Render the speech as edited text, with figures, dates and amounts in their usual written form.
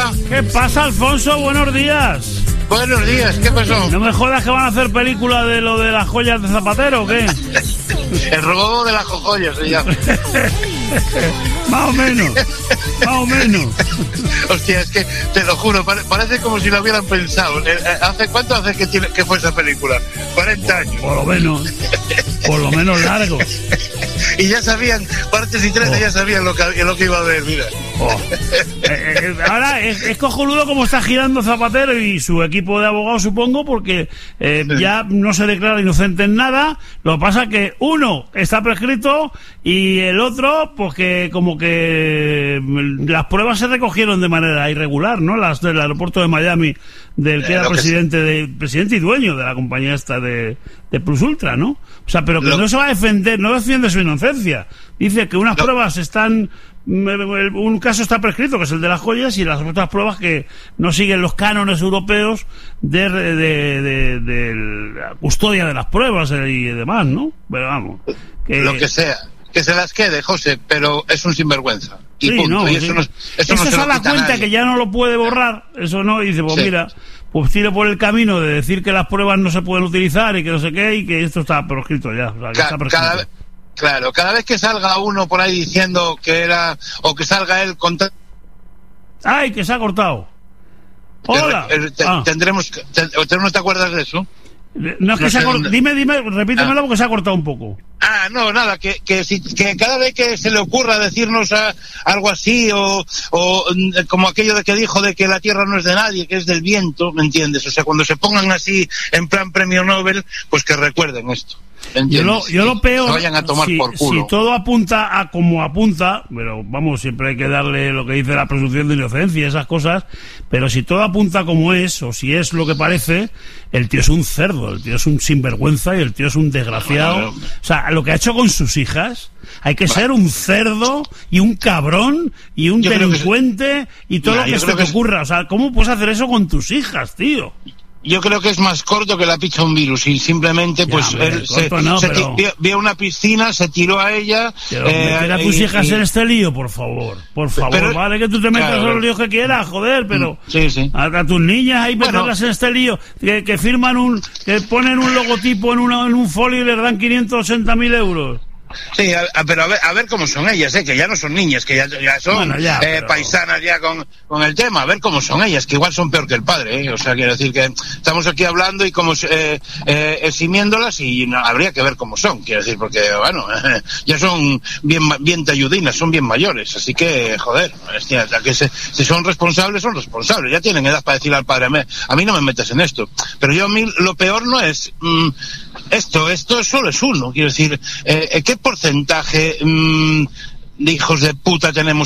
Hola. ¿Qué pasa, Alfonso? Buenos días. Buenos días, ¿qué pasó? No me jodas que van a hacer película de lo de las joyas de Zapatero, ¿o qué? El robo de las joyas se llama. Más o menos. Hostia, es que te lo juro, parece como si lo hubieran pensado. ¿Cuánto hace que fue esa película? 40 años. Por lo menos largo. Y ya sabían, partes y tres, ya sabían lo que iba a ver, mira. Ahora es cojonudo como está girando Zapatero y su equipo de abogados, supongo, porque ya no se declara inocente en nada. Lo que pasa que uno está prescrito y el otro, pues que como que las pruebas se recogieron de manera irregular, ¿no? Las del aeropuerto de Miami, del que era presidente y dueño de la compañía esta de Plus Ultra, ¿no? O sea, pero que no se va a defender, no defiende su inocencia. Dice que unas pruebas están... Un caso está prescrito, que es el de las joyas, y las otras pruebas que no siguen los cánones europeos de la custodia de las pruebas y demás, ¿no? Pero vamos... Lo que sea, que se las quede, José, pero es un sinvergüenza. Y sí, punto. No, y eso no se da cuenta que ya no lo puede borrar, eso no, y dice, pues mira, pues tiro por el camino de decir que las pruebas no se pueden utilizar y que no sé qué, y que esto está proscrito ya. O sea, que está prescrito. Claro, cada vez que salga uno por ahí diciendo que era, o que salga él con... ¡Ay, que se ha cortado! ¡Hola! ¿No te acuerdas de eso? No es que se ha cortado. Dime, repítemelo porque se ha cortado un poco. No, nada, que cada vez que se le ocurra decirnos algo así, o como aquello de que dijo de que la tierra no es de nadie, que es del viento, ¿me entiendes? O sea, cuando se pongan así en plan premio Nobel, pues que recuerden esto. Yo lo peor, se vayan a tomar por culo. Si todo apunta a como apunta, pero vamos, siempre hay que darle lo que dice la presunción de inocencia y esas cosas, pero si todo apunta como es, o si es lo que parece, el tío es un cerdo, el tío es un sinvergüenza y el tío es un desgraciado. O sea, lo que ha hecho con sus hijas, hay que ser un cerdo y un cabrón y un delincuente y todo lo que se te ocurra. O sea, ¿cómo puedes hacer eso con tus hijas, tío? Yo creo que es más corto que la picha un virus y simplemente él vio una piscina, se tiró a ella. Meter a tus hijas en este lío, por favor, pero, vale que tú te metas en los líos que quieras, joder, pero a tus niñas ahí meterlas en este lío, que firman que ponen un logotipo en un folio y les dan 580.000 euros. Sí, pero a ver cómo son ellas, que ya no son niñas, que ya son paisanas ya con el tema, a ver cómo son ellas, que igual son peor que el padre, o sea, quiero decir que estamos aquí hablando y como eximiéndolas y habría que ver cómo son, quiero decir, porque bueno, ya son bien talludinas, son bien mayores, así que, joder, si son responsables, ya tienen edad para decirle al padre, a mí no me metes en esto, pero a mí lo peor no es esto solo es uno, quiero decir, ¿qué porcentaje de hijos de puta tenemos